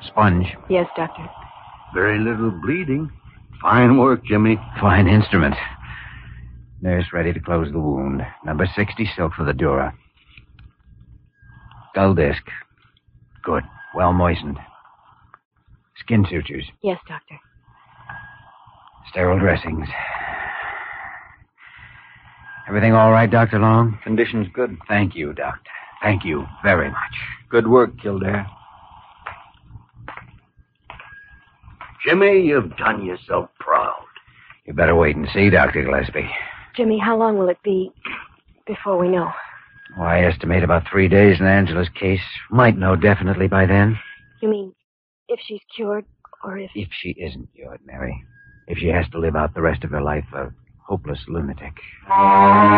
Sponge. Yes, Doctor. Very little bleeding. Fine work, Jimmy. Fine instrument. Nurse ready to close the wound. Number 60 silk for the dura. Dull disc. Good. Well moistened. Skin sutures. Yes, Doctor. Sterile dressings. Everything all right, Dr. Long? Condition's good. Thank you, Doctor. Thank you very much. Good work, Kildare. Jimmy, you've done yourself proud. You better wait and see, Dr. Gillespie. Jimmy, how long will it be before we know? Well, I estimate about 3 days in Angela's case. Might know definitely by then. You mean if she's cured or if... If she isn't cured, Mary. If she has to live out the rest of her life a hopeless lunatic.